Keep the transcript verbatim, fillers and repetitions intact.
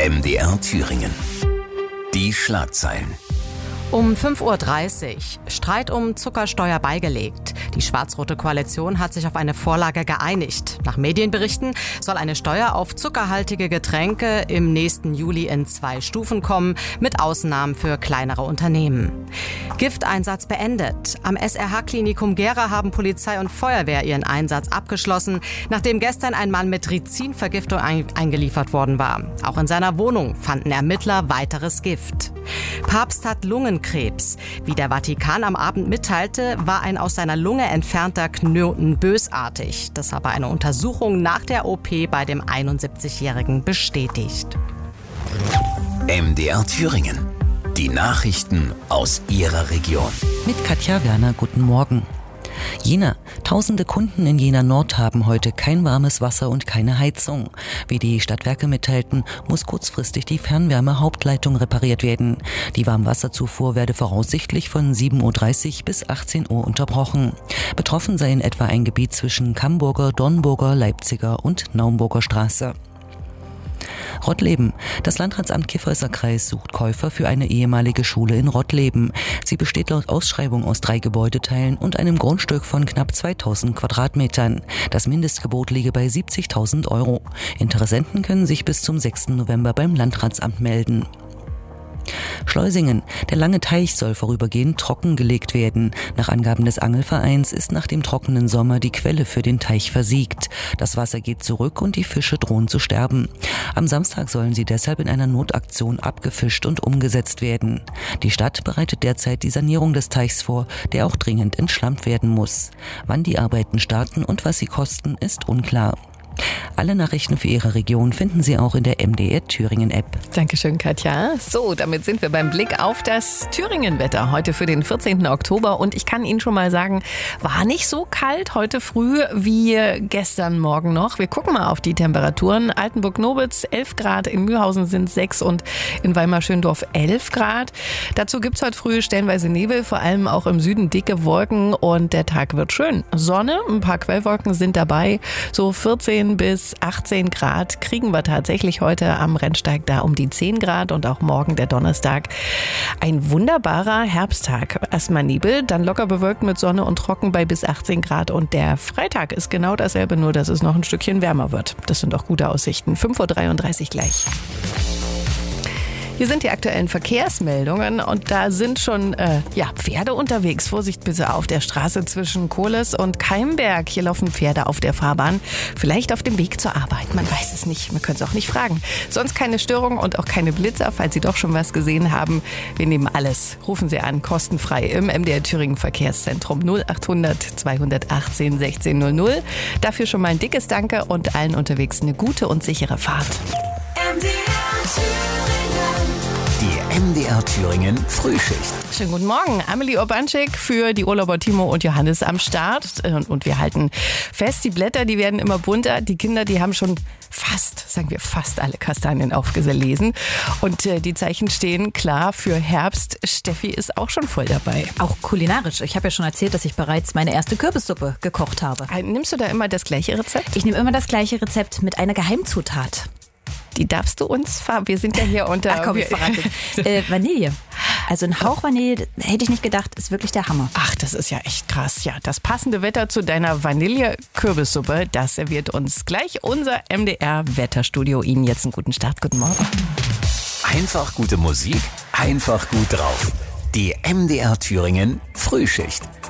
M D R Thüringen. Die Schlagzeilen. Um fünf Uhr dreißig. Streit um Zuckersteuer beigelegt. Die schwarz-rote Koalition hat sich auf eine Vorlage geeinigt. Nach Medienberichten soll eine Steuer auf zuckerhaltige Getränke im nächsten Juli in zwei Stufen kommen, mit Ausnahmen für kleinere Unternehmen. Gifteinsatz beendet. Am S R H-Klinikum Gera haben Polizei und Feuerwehr ihren Einsatz abgeschlossen, nachdem gestern ein Mann mit Rizinvergiftung eingeliefert worden war. Auch in seiner Wohnung fanden Ermittler weiteres Gift. Papst hat Lungenkrebs. Wie der Vatikan am Abend mitteilte, war ein aus seiner Lunge entfernter Knoten bösartig. Das habe eine Untersuchung nach der O P bei dem einundsiebzigjährigen bestätigt. M D R Thüringen. Die Nachrichten aus Ihrer Region. Mit Katja Werner, guten Morgen. Jena. Tausende Kunden in Jena Nord haben heute kein warmes Wasser und keine Heizung. Wie die Stadtwerke mitteilten, muss kurzfristig die Fernwärme-Hauptleitung repariert werden. Die Warmwasserzufuhr werde voraussichtlich von sieben Uhr dreißig bis achtzehn Uhr unterbrochen. Betroffen sei in etwa ein Gebiet zwischen Camburger, Dornburger, Leipziger und Naumburger Straße. Rottleben. Das Landratsamt Kyffhäuser-Kreis sucht Käufer für eine ehemalige Schule in Rottleben. Sie besteht laut Ausschreibung aus drei Gebäudeteilen und einem Grundstück von knapp zweitausend Quadratmetern. Das Mindestgebot liege bei siebzigtausend Euro. Interessenten können sich bis zum sechsten November beim Landratsamt melden. Schleusingen. Der lange Teich soll vorübergehend trockengelegt werden. Nach Angaben des Angelvereins ist nach dem trockenen Sommer die Quelle für den Teich versiegt. Das Wasser geht zurück und die Fische drohen zu sterben. Am Samstag sollen sie deshalb in einer Notaktion abgefischt und umgesetzt werden. Die Stadt bereitet derzeit die Sanierung des Teichs vor, der auch dringend entschlammt werden muss. Wann die Arbeiten starten und was sie kosten, ist unklar. Alle Nachrichten für Ihre Region finden Sie auch in der M D R Thüringen App. Dankeschön, Katja. So, damit sind wir beim Blick auf das Thüringen-Wetter heute für den vierzehnten Oktober. Und ich kann Ihnen schon mal sagen, war nicht so kalt heute früh wie gestern Morgen noch. Wir gucken mal auf die Temperaturen. Altenburg-Nobitz elf Grad, in Mühlhausen sind sechs und in Weimar-Schöndorf elf Grad. Dazu gibt es heute früh stellenweise Nebel, vor allem auch im Süden dicke Wolken und der Tag wird schön. Sonne, ein paar Quellwolken sind dabei, so vierzehn bis achtzehn Grad kriegen wir tatsächlich heute am Rennsteig da um die zehn Grad und auch morgen der Donnerstag. Ein wunderbarer Herbsttag. Erstmal Nebel, dann locker bewölkt mit Sonne und trocken bei bis achtzehn Grad und der Freitag ist genau dasselbe, nur dass es noch ein Stückchen wärmer wird. Das sind auch gute Aussichten. fünf Uhr dreiunddreißig gleich. Hier sind die aktuellen Verkehrsmeldungen und da sind schon äh, ja, Pferde unterwegs. Vorsicht bitte auf der Straße zwischen Kohles und Keimberg. Hier laufen Pferde auf der Fahrbahn. Vielleicht auf dem Weg zur Arbeit. Man weiß es nicht. Man könnte es auch nicht fragen. Sonst keine Störung und auch keine Blitzer, falls Sie doch schon was gesehen haben. Wir nehmen alles. Rufen Sie an, kostenfrei im M D R Thüringen Verkehrszentrum null achthundert zweihundertachtzehn sechzehn null null. Dafür schon mal ein dickes Danke und allen unterwegs eine gute und sichere Fahrt. M D R Thüringen. Die M D R Thüringen Frühschicht. Schönen guten Morgen. Amelie Urbanschik für die Urlauber Timo und Johannes am Start. Und wir halten fest, die Blätter, die werden immer bunter. Die Kinder, die haben schon fast, sagen wir fast alle Kastanien aufgelesen. Und äh, die Zeichen stehen klar für Herbst. Steffi ist auch schon voll dabei. Auch kulinarisch. Ich habe ja schon erzählt, dass ich bereits meine erste Kürbissuppe gekocht habe. Nimmst du da immer das gleiche Rezept? Ich nehme immer das gleiche Rezept mit einer Geheimzutat. Die darfst du uns verraten. Wir sind ja hier unter... Ach komm, ich verrate. äh, Vanille. Also ein Hauch Vanille, hätte ich nicht gedacht, ist wirklich der Hammer. Ach, das ist ja echt krass. Ja, das passende Wetter zu deiner Vanille-Kürbissuppe, das serviert uns gleich unser M D R-Wetterstudio. Ihnen jetzt einen guten Start. Guten Morgen. Einfach gute Musik, einfach gut drauf. Die M D R Thüringen Frühschicht.